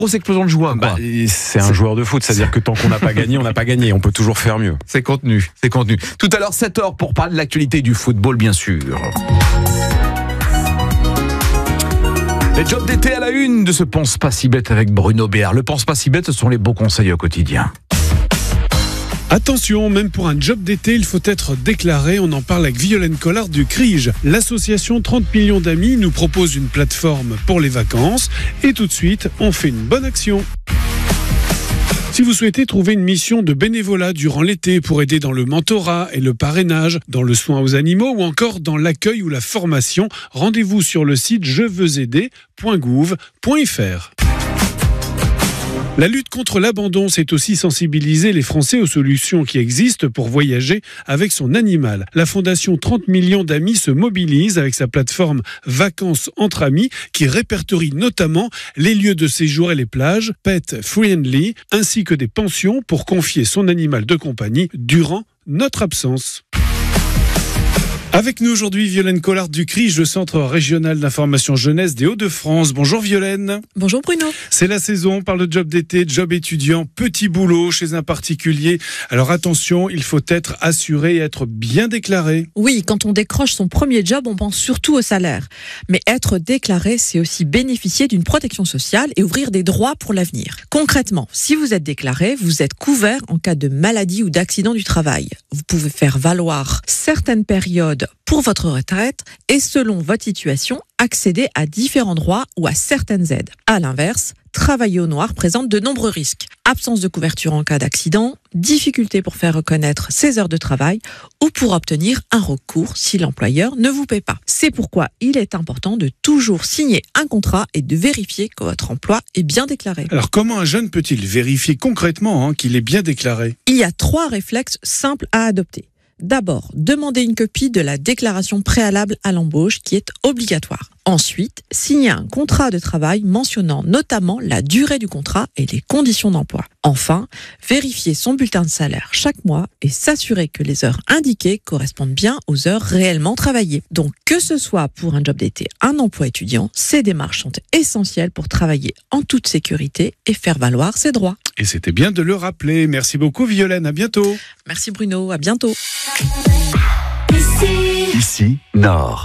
grosse explosion de joie, quoi. C'est un joueur de foot, c'est-à-dire que tant qu'on n'a pas gagné, on n'a pas gagné. On peut toujours faire mieux. C'est contenu. Tout à l'heure, 7h pour parler de l'actualité du football, bien sûr. Les jobs d'été à la une de ce Pense pas si bête avec Bruno Béard. Le Pense pas si bête, ce sont les beaux conseils au quotidien. Attention, même pour un job d'été, il faut être déclaré. On en parle avec Violaine Collard du CRIJ. L'association 30 millions d'amis nous propose une plateforme pour les vacances. Et tout de suite, on fait une bonne action. Si vous souhaitez trouver une mission de bénévolat durant l'été pour aider dans le mentorat et le parrainage, dans le soin aux animaux ou encore dans l'accueil ou la formation, rendez-vous sur le site jeveuxaider.gouv.fr. La lutte contre l'abandon, c'est aussi sensibiliser les Français aux solutions qui existent pour voyager avec son animal. La fondation 30 millions d'amis se mobilise avec sa plateforme Vacances entre amis qui répertorie notamment les lieux de séjour et les plages pet friendly ainsi que des pensions pour confier son animal de compagnie durant notre absence. Avec nous aujourd'hui, Violaine Collard du CRIJ, le Centre régional d'information jeunesse des Hauts-de-France. Bonjour Violaine. Bonjour Bruno. C'est la saison, on parle de job d'été, de job étudiant, petit boulot chez un particulier. Alors attention, il faut être assuré et être bien déclaré. Oui, quand on décroche son premier job, on pense surtout au salaire. Mais être déclaré, c'est aussi bénéficier d'une protection sociale et ouvrir des droits pour l'avenir. Concrètement, si vous êtes déclaré, vous êtes couvert en cas de maladie ou d'accident du travail. Vous pouvez faire valoir certaines périodes pour votre retraite et selon votre situation, accéder à différents droits ou à certaines aides. À l'inverse, travailler au noir présente de nombreux risques. Absence de couverture en cas d'accident, difficulté pour faire reconnaître ses heures de travail ou pour obtenir un recours si l'employeur ne vous paie pas. C'est pourquoi il est important de toujours signer un contrat et de vérifier que votre emploi est bien déclaré. Alors comment un jeune peut-il vérifier concrètement qu'il est bien déclaré ? Il y a 3 réflexes simples à adopter. D'abord, demandez une copie de la déclaration préalable à l'embauche qui est obligatoire. Ensuite, signez un contrat de travail mentionnant notamment la durée du contrat et les conditions d'emploi. Enfin, vérifiez son bulletin de salaire chaque mois et s'assurer que les heures indiquées correspondent bien aux heures réellement travaillées. Donc, que ce soit pour un job d'été, un emploi étudiant, ces démarches sont essentielles pour travailler en toute sécurité et faire valoir ses droits. Et c'était bien de le rappeler. Merci beaucoup Violaine, à bientôt. Merci Bruno, à bientôt. Ici, Nord.